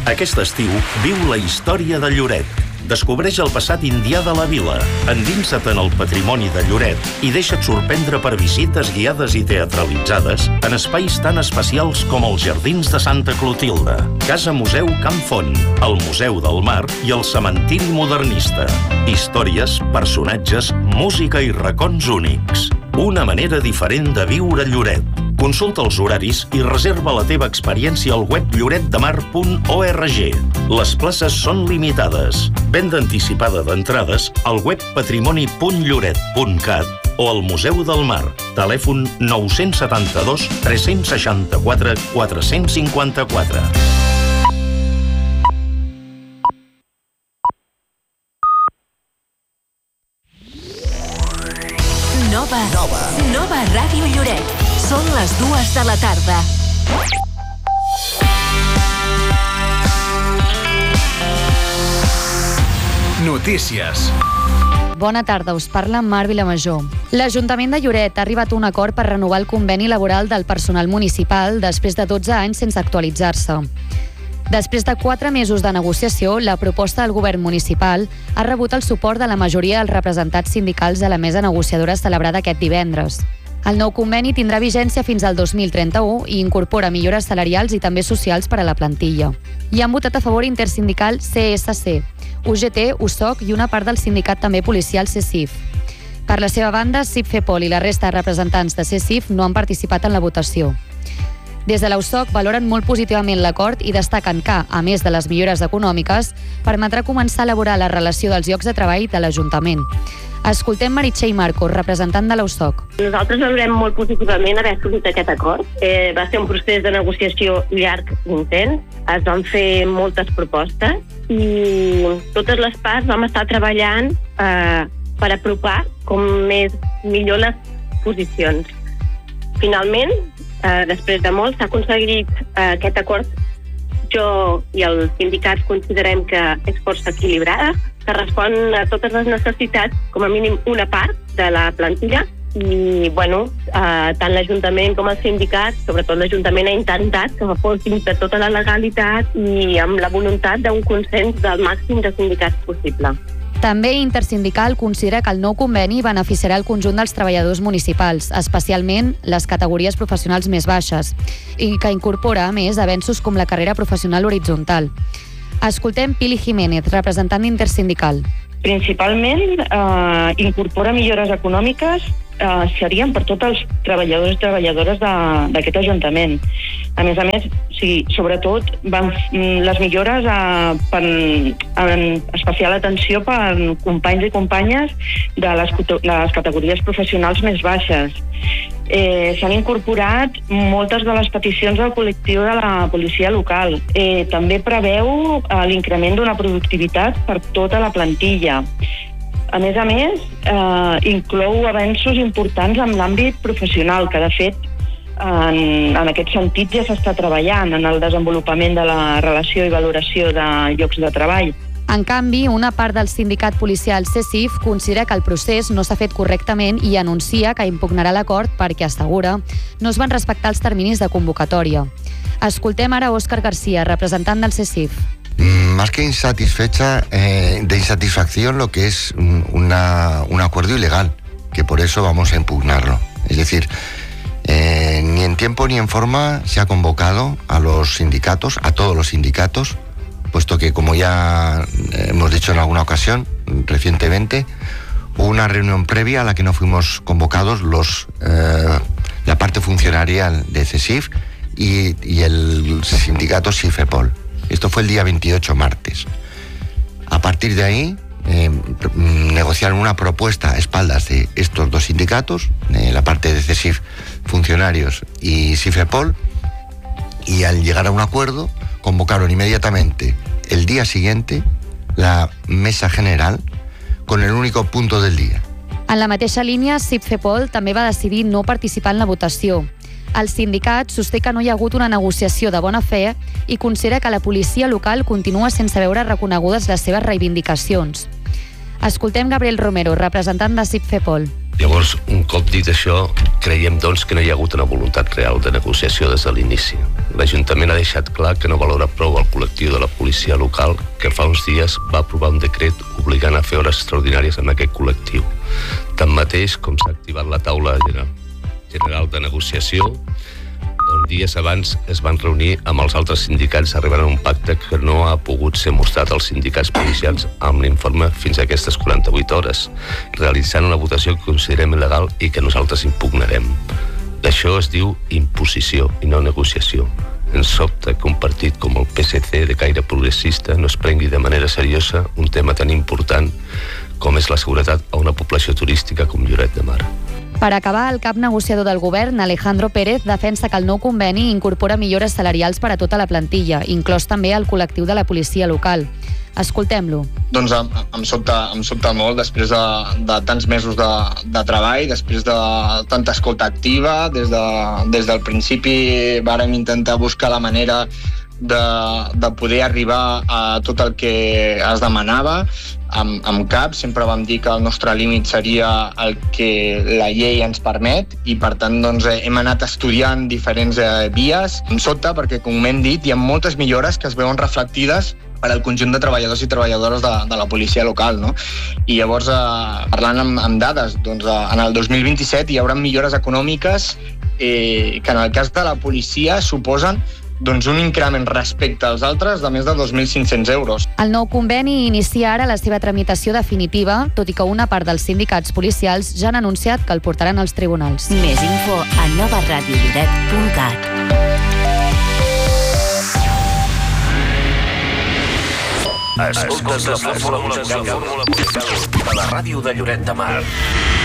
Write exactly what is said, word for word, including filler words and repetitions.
Aquest estiu viu la història de Lloret. Descobreix el passat indià de la vila, endinsa't en el patrimoni de Lloret i deixa't sorprendre per visites guiades i teatralitzades en espais tan especials com els Jardins de Santa Clotilde, Casa Museu Can Font, el Museu del Mar i el Cementiri Modernista. Històries, personatges, música i racons únics. Una manera diferent de viure Lloret. Consulta els horaris i reserva la teva experiència al web lloret de mar punt org. Les places són limitades. Venda anticipada d'entrades al web patrimoni punt lloret punt cat o al Museu del Mar. Telèfon nou set dos, tres sis quatre, quatre cinc quatre. Nova. Nova. Nova Ràdio Lloret. Són les dues de la tarda. Notícies. Bona tarda, us parla Mar Vilamajor. L'Ajuntament de Lloret ha arribat a un acord per renovar el conveni laboral del personal municipal després de dotze anys sense actualitzar-se. Després de quatre mesos de negociació, la proposta del govern municipal ha rebut el suport de la majoria dels representats sindicals a la mesa negociadora celebrada aquest divendres. El nou conveni tindrà vigència fins al dos mil trenta-u i incorpora millores salarials i també socials per a la plantilla. Hi han votat a favor Intersindical C S C, U G T, U S O C i una part del sindicat també policial C S I F. Per la seva banda, C I P FEPOL i la resta de representants de C S I F no han participat en la votació. Des de l'U S O C valoren molt positivament l'acord i destaquen que, a més de les millores econòmiques, permetrà començar a elaborar la relació dels llocs de treball de l'Ajuntament. Escoltem Meritxell Marcos, representant de l'U S O C. Nosaltres valorem molt positivament haver assolit aquest acord. Eh, va ser un procés de negociació llarg i intens. Es van fer moltes propostes i totes les parts vam estar treballant eh, per apropar com més millor les posicions. Finalment, eh, després de molt, s'ha aconseguit eh, aquest acord. Jo i els sindicats considerem que és força equilibrada, que respon a totes les necessitats, com a mínim una part de la plantilla, i bueno, eh, tant l'Ajuntament com els sindicats, sobretot l'Ajuntament ha intentat que fos dins de tota la legalitat i amb la voluntat d'un consens del màxim de sindicats possible. També Intersindical considera que el nou conveni beneficiarà el conjunt dels treballadors municipals, especialment les categories professionals més baixes, i que incorpora, a més, avenços com la carrera professional horitzontal. Escoltem Pili Jiménez, representant d'Intersindical. Principalment eh, incorpora millores econòmiques eh, serien per tots els treballadors i treballadores d'aquest Ajuntament. A més a més, sí, sobretot van, les millores eh, per, en especial atenció per companys i companyes de les, les categories professionals més baixes. Eh, S'han incorporat moltes de les peticions del col·lectiu de la policia local. Eh, també preveu eh, l'increment d'una productivitat per tota la plantilla. A més a més, eh, inclou avenços importants en l'àmbit professional, que de fet en, en aquest sentit ja s'està treballant en el desenvolupament de la relació i valoració de llocs de treball. En canvi, una part del sindicat policial C S I F considera que el procés no s'ha fet correctament i anuncia que impugnarà l'acord perquè, assegura, no es van respectar els terminis de convocatòria. Escoltem ara Òscar García, representant del C S I F. Más que insatisfecha, eh, de insatisfacción lo que es una, un acuerdo ilegal, que por eso vamos a impugnarlo. Es decir, eh, ni en tiempo ni en forma se ha convocado a los sindicatos, a todos los sindicatos, puesto que, como ya hemos dicho en alguna ocasión, recientemente, hubo una reunión previa a la que no fuimos convocados los, eh, la parte funcionaria de C S I F y, y el sindicato C I F EPOL. Esto fue el día veintiocho, martes. A partir de ahí, eh, negociaron una propuesta a espaldas de estos dos sindicatos, eh, la parte de C S I F, funcionarios, y C I F EPOL, y al llegar a un acuerdo, convocaron inmediatamente el día siguiente la mesa general con el único punto del día. En la mateixa línia, C I P FEPOL també va decidir no participar en la votació. El sindicat sosté que no hi ha hagut una negociació de bona fe i considera que la policia local continua sense veure reconegudes les seves reivindicacions. Escoltem Gabriel Romero, representant de C I P FEPOL. Llavors, un cop dit això, creiem doncs que no hi ha hagut una voluntat real de negociació des de l'inici. L'Ajuntament ha deixat clar que no valora prou el col·lectiu de la policia local, que fa uns dies va aprovar un decret obligant a fer hores extraordinàries amb aquest col·lectiu. Tanmateix, com s'ha activat la taula general de negociació, on dies abans es van reunir amb els altres sindicats arribant a un pacte que no ha pogut ser mostrat als sindicats policials amb l'informe fins a aquestes quaranta-vuit hores, realitzant una votació que considerem il·legal i que nosaltres impugnarem. D'això es diu imposició i no negociació. Ens sobta que un partit com el P S C de caire progressista no es prengui de manera seriosa un tema tan important com és la seguretat a una població turística com Lloret de Mar. Per acabar, el cap negociador del govern, Alejandro Pérez, defensa que el nou conveni incorpora millores salarials per a tota la plantilla, inclòs també el col·lectiu de la policia local. Escoltem-lo. Doncs em, em, sobta, em sobta molt després de, de tants mesos de, de treball, després de tanta escolta activa. Des, de, des del principi vàrem intentar buscar la manera de, de poder arribar a tot el que es demanava. Amb, amb cap, sempre vam dir que el nostre límit seria el que la llei ens permet i per tant doncs, hem anat estudiant diferents eh, vies. Em sobta perquè, com hem dit, hi ha moltes millores que es veuen reflectides per al conjunt de treballadors i treballadores de, de la policia local, no? I llavors, eh, parlant amb, amb dades, doncs, eh, en el dos mil vint-i-set hi haurà millores econòmiques eh, que en el cas de la policia suposen doncs un increment respecte als altres de més de dos mil cinc-cents euros. El nou conveni inicia ara la seva tramitació definitiva, tot i que una part dels sindicats policials ja han anunciat que el portaran als tribunals. Més info a nova ràdio lloret punt cat. Escoltes la fórmula musical de la ràdio de Lloret de Mar.